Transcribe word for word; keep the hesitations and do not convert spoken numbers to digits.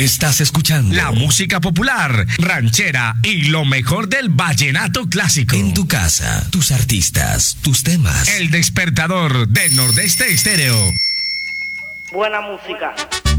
Estás escuchando la música popular, ranchera y lo mejor del vallenato clásico. En tu casa, tus artistas, tus temas. El despertador de Nordeste Estéreo. Buena música.